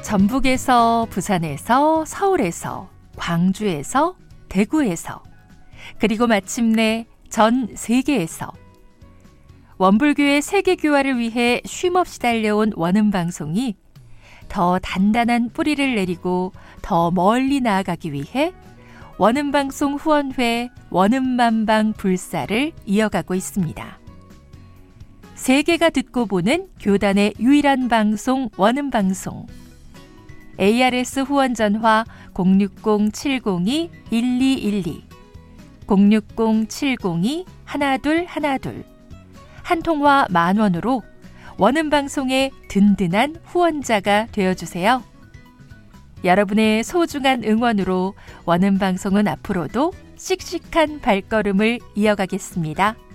전북에서, 부산에서, 서울에서, 광주에서, 대구에서, 그리고 마침내 전 세계에서 원불교의 세계교화를 위해 쉼없이 달려온 원음방송이 더 단단한 뿌리를 내리고 더 멀리 나아가기 위해 원음방송 후원회 원음만방 불사를 이어가고 있습니다. 세계가 듣고 보는 교단의 유일한 방송 원음방송. ARS 후원 전화 060-702-1212 060-702-1212 한 통화 10,000원으로 원음방송의 든든한 후원자가 되어주세요. 여러분의 소중한 응원으로 원음방송은 앞으로도 씩씩한 발걸음을 이어가겠습니다.